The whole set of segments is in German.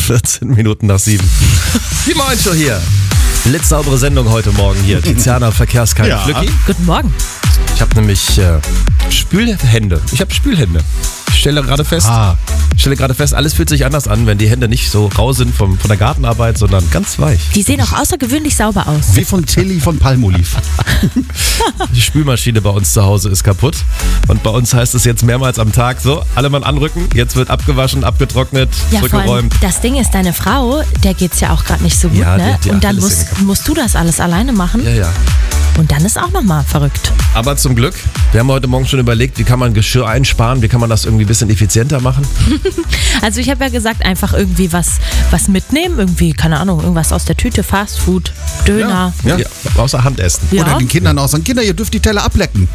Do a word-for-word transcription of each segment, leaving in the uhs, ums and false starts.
vierzehn Minuten nach sieben. Die Morgenshow hier. Blitzsaubere Sendung heute Morgen hier. Tiziana Verkehrskeim. Ja. Glücki? Guten Morgen. Ich habe nämlich äh, Spülhände. Ich habe Spülhände. Ich stelle gerade fest, Ah. ich stelle gerade fest, alles fühlt sich anders an, wenn die Hände nicht so rau sind vom, von der Gartenarbeit, sondern ganz weich. Die sehen auch außergewöhnlich sauber aus. Wie von Tilly von Palmolive. Die Spülmaschine bei uns zu Hause ist kaputt. Und bei uns heißt es jetzt mehrmals am Tag so, alle mal anrücken, jetzt wird abgewaschen, abgetrocknet, Ja, vor allem, zurückgeräumt. das Ding ist, deine Frau, der geht's ja auch gerade nicht so gut, Ja, ne? die- die Und dann Achillessehne musst, kaputt. musst du das alles alleine machen. Ja, ja. Und dann ist auch nochmal verrückt. Aber zum Glück, wir haben heute Morgen schon überlegt, wie kann man Geschirr einsparen, wie kann man das irgendwie ein bisschen effizienter machen. Also ich habe ja gesagt, einfach irgendwie was, was mitnehmen. Irgendwie, keine Ahnung, irgendwas aus der Tüte, Fastfood, Döner. Ja, außer Handessen. Ja. Oder den Kindern auch sagen, Kinder, ihr dürft die Teller ablecken.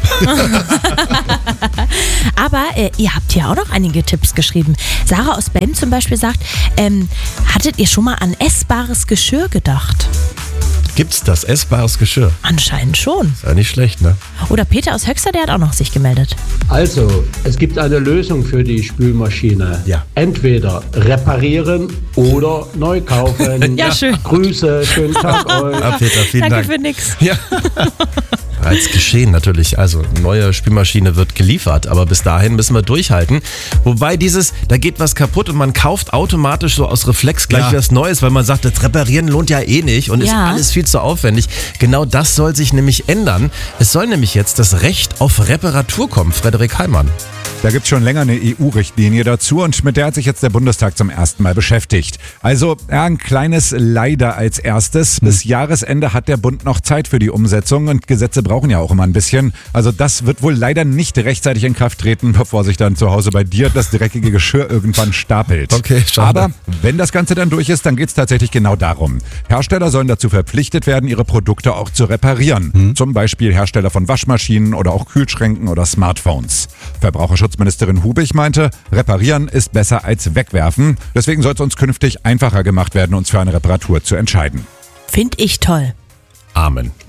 Aber äh, ihr habt hier auch noch einige Tipps geschrieben. Sarah aus Benn zum Beispiel sagt, ähm, hattet ihr schon mal an essbares Geschirr gedacht? Gibt's das? Essbares Geschirr? Anscheinend schon. Ist ja nicht schlecht, ne? Oder Peter aus Höxter, der hat auch noch sich gemeldet. Also, es gibt eine Lösung für die Spülmaschine. Ja. Entweder reparieren oder neu kaufen. Ja, schön. Grüße, schönen Tag euch. Ah, Peter, vielen Danke Dank. für nix. Ja. Bereits geschehen natürlich. Also neue Spülmaschine wird geliefert, aber bis dahin müssen wir durchhalten. Wobei dieses, da geht was kaputt und man kauft automatisch so aus Reflex gleich Ja. was Neues, weil man sagt, das Reparieren lohnt ja eh nicht und ist Ja. alles viel zu aufwendig. Genau das soll sich nämlich ändern. Es soll nämlich jetzt das Recht auf Reparatur kommen. Frederik Heimann. Da gibt es schon länger eine E U-Richtlinie dazu und mit der hat sich jetzt der Bundestag zum ersten Mal beschäftigt. Also ja, ein kleines Leider als erstes. Bis Jahresende hat der Bund noch Zeit für die Umsetzung und Gesetze brauchen ja auch immer ein bisschen. Also das wird wohl leider nicht rechtzeitig in Kraft treten, bevor sich dann zu Hause bei dir das dreckige Geschirr irgendwann stapelt. Okay, schade. Aber wenn das Ganze dann durch ist, dann geht es tatsächlich genau darum. Hersteller sollen dazu verpflichtet werden, ihre Produkte auch zu reparieren. Zum Beispiel Hersteller von Waschmaschinen oder auch Kühlschränken oder Smartphones. Verbraucherschutzministerin Hubig meinte, reparieren ist besser als wegwerfen. Deswegen soll es uns künftig einfacher gemacht werden, uns für eine Reparatur zu entscheiden. Find ich toll. Amen.